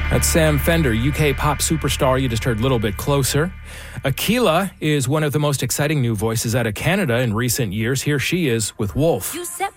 That's Sam Fender, UK pop superstar. You just heard A Little Bit Closer. Akila is one of the most exciting new voices out of Canada in recent years. Here she is with Wolf.